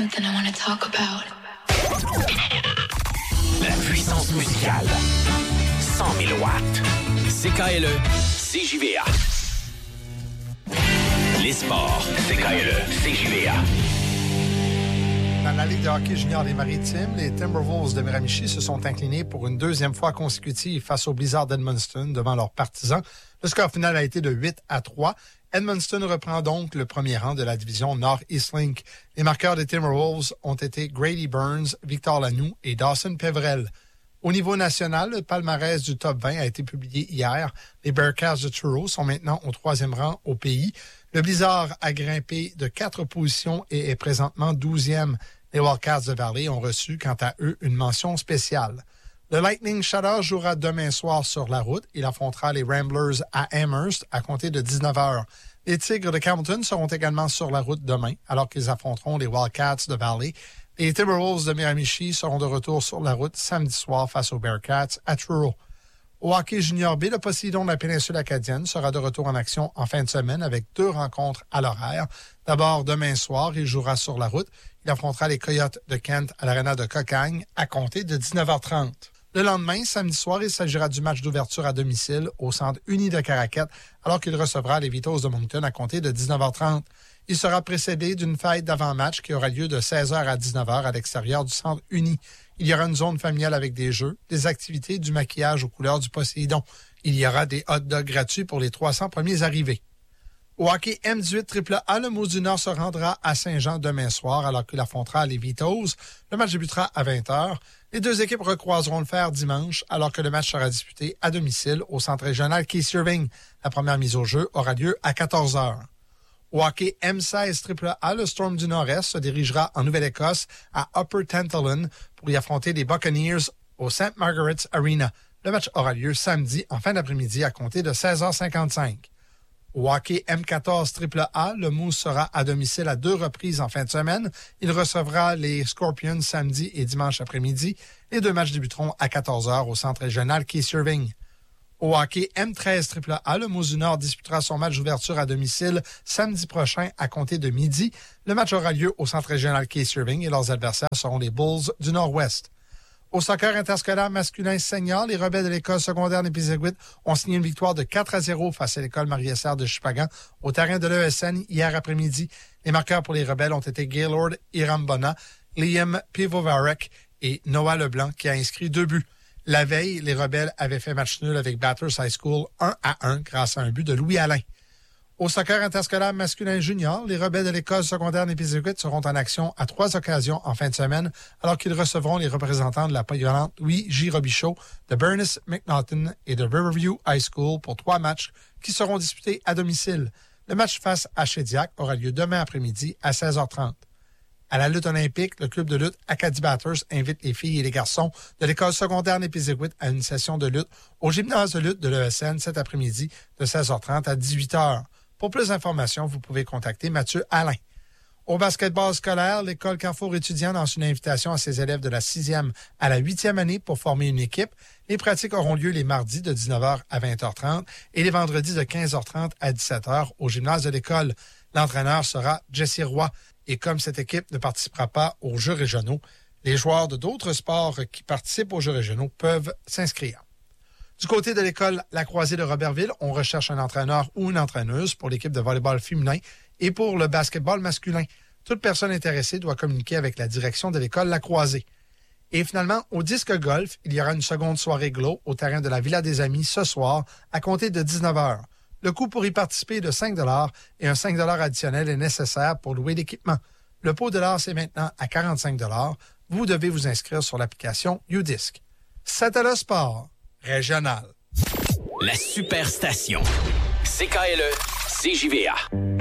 something I want to talk about. La puissance musicale. 100 000 watts. CKLE, CJVA. Les sports. CKLE, CJVA. Dans la Ligue de hockey junior des Maritimes, les Timberwolves de Miramichi se sont inclinés pour une deuxième fois consécutive face aux Blizzards d'Edmundston devant leurs partisans. Le score final a été de 8-3. Edmundston reprend donc le premier rang de la division Nord-East Link. Les marqueurs des Timberwolves ont été Grady Burns, Victor Lanoux et Dawson Peverell. Au niveau national, le palmarès du top 20 a été publié hier. Les Bearcats de Truro sont maintenant au 3e rang au pays. Le Blizzard a grimpé de 4 positions et est présentement 12e. Les Wildcats de Valley ont reçu, quant à eux, une mention spéciale. Le Lightning Shadow jouera demain soir sur la route. Il affrontera les Ramblers à Amherst à compter de 19h. Les Tigres de Campbellton seront également sur la route demain, alors qu'ils affronteront les Wildcats de Valley. Les Timberwolves de Miramichi seront de retour sur la route samedi soir face aux Bearcats à Truro. Au hockey junior B, le Poséidon de la péninsule acadienne sera de retour en action en fin de semaine avec 2 rencontres à l'horaire. D'abord, demain soir, il jouera sur la route. Il affrontera les Coyotes de Kent à l'aréna de Cocagne à compter de 19h30. Le lendemain, samedi soir, il s'agira du match d'ouverture à domicile au Centre uni de Caraquette, alors qu'il recevra les Vitos de Moncton à compter de 19h30. Il sera précédé d'une fête d'avant-match qui aura lieu de 16h à 19h à l'extérieur du Centre uni. Il y aura une zone familiale avec des jeux, des activités, du maquillage aux couleurs du Poséidon. Il y aura des hot dogs gratuits pour les 300 premiers arrivés. Au hockey M18 AAA, le Moose du Nord se rendra à Saint-Jean demain soir alors qu'il affrontera les Vitos. Le match débutera à 20h. Les deux équipes recroiseront le fer dimanche alors que le match sera disputé à domicile au centre régional Keith Irving. La première mise au jeu aura lieu à 14h. Au hockey M16 AAA, le Storm du Nord-Est se dirigera en Nouvelle-Écosse à Upper Tantallon pour y affronter les Buccaneers au St. Margaret's Arena. Le match aura lieu samedi en fin d'après-midi à compter de 16h55. Au hockey M14 AAA, le Moose sera à domicile à 2 reprises en fin de semaine. Il recevra les Scorpions samedi et dimanche après-midi. Les 2 matchs débuteront à 14h au centre régional Keith Irving. Au hockey M13 AAA, le Moose du Nord disputera son match d'ouverture à domicile samedi prochain à compter de midi. Le match aura lieu au centre régional Keith Irving et leurs adversaires seront les Bulls du Nord-Ouest. Au soccer interscolaire masculin senior, les Rebelles de l'école secondaire d'Épizéguit ont signé une victoire de 4-0 face à l'école Marie-Essert de Chupagan au terrain de l'ESN hier après-midi. Les marqueurs pour les Rebelles ont été Gaylord Irambona, Liam Pivovarek et Noah Leblanc qui a inscrit 2 buts. La veille, les Rebelles avaient fait match nul avec Bathurst High School 1-1 grâce à un but de Louis Alain. Au soccer interscolaire masculin junior, les Rebelles de l'école secondaire d'Épizéguit seront en action à 3 occasions en fin de semaine, alors qu'ils recevront les représentants de la polyvalente Louis J. Robichaud, de Bernice McNaughton et de Riverview High School pour 3 matchs qui seront disputés à domicile. Le match face à Shediac aura lieu demain après-midi à 16h30. À la lutte olympique, le club de lutte Acadie Bathurst invite les filles et les garçons de l'école secondaire d'Épizéguit à une session de lutte au gymnase de lutte de l'ESN cet après-midi de 16h30 à 18h. Pour plus d'informations, vous pouvez contacter Mathieu Alain. Au basketball scolaire, l'école Carrefour étudiant lance une invitation à ses élèves de la 6e à la 8e année pour former une équipe. Les pratiques auront lieu les mardis de 19h à 20h30 et les vendredis de 15h30 à 17h au gymnase de l'école. L'entraîneur sera Jesse Roy. Et comme cette équipe ne participera pas aux Jeux régionaux, les joueurs de d'autres sports qui participent aux Jeux régionaux peuvent s'inscrire. Du côté de l'école La Croisée de Robertville, on recherche un entraîneur ou une entraîneuse pour l'équipe de volleyball féminin et pour le basketball masculin. Toute personne intéressée doit communiquer avec la direction de l'école La Croisée. Et finalement, au disque golf, il y aura une seconde soirée glow au terrain de la Villa des Amis ce soir à compter de 19h. Le coût pour y participer est de 5 $ et un 5 $ additionnel est nécessaire pour louer l'équipement. Le pot de l'or, c'est maintenant à 45 $. Vous devez vous inscrire sur l'application YouDisc. C'est à le sport régional. La Superstation. CKLE, CJVA.